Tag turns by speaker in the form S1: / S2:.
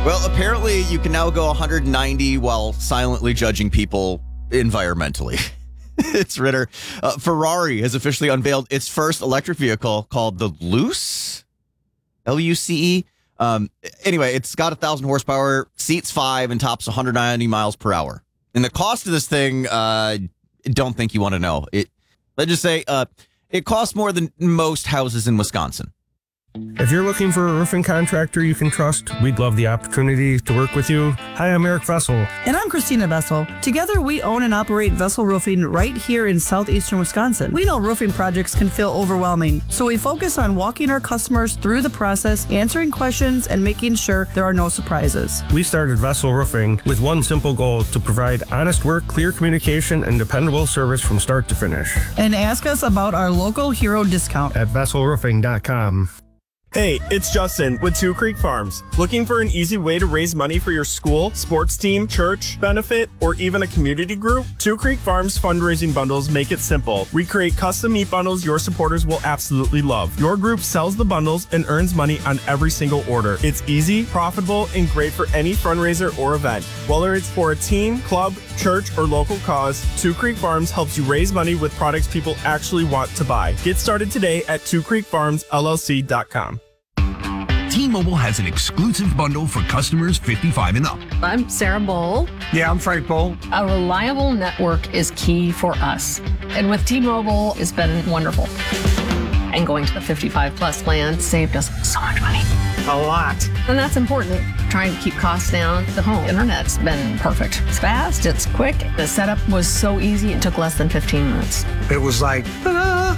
S1: Well, apparently you can now go 190 while silently judging people environmentally. It's Ritter. Ferrari has officially unveiled its first electric vehicle called the Luce, Luce. Anyway, it's got 1,000 horsepower, seats 5, and tops 190 miles per hour. And the cost of this thing, don't think you want to know. Let's just say it costs more than most houses in Wisconsin.
S2: If you're looking for a roofing contractor you can trust, we'd love the opportunity to work with you. Hi, I'm Eric Vessel.
S3: And I'm Christina Vessel. Together, we own and operate Vessel Roofing right here in southeastern Wisconsin. We know roofing projects can feel overwhelming, so we focus on walking our customers through the process, answering questions, and making sure there are no surprises.
S2: We started Vessel Roofing with one simple goal: to provide honest work, clear communication, and dependable service from start to finish.
S3: And ask us about our local hero discount
S2: at vesselroofing.com.
S4: Hey, it's Justin with Two Creek Farms. Looking for an easy way to raise money for your school, sports team, church, benefit, or even a community group? Two Creek Farms fundraising bundles make it simple. We create custom meat bundles your supporters will absolutely love. Your group sells the bundles and earns money on every single order. It's easy, profitable, and great for any fundraiser or event. Whether it's for a team, club, church, or local cause, Two Creek Farms helps you raise money with products people actually want to buy. Get started today at twocreekfarmsllc.com.
S5: T-Mobile has an exclusive bundle for customers 55 and up.
S6: I'm Sarah Bowl.
S2: Yeah, I'm Frank Bowl.
S6: A reliable network is key for us. And with T-Mobile, it's been wonderful. And going to the 55 plus plan saved us so much money.
S2: A lot.
S6: And that's important. Trying to keep costs down. The home internet's been perfect. It's fast, it's quick. The setup was so easy, it took less than 15 minutes.
S2: It was like, ta-da!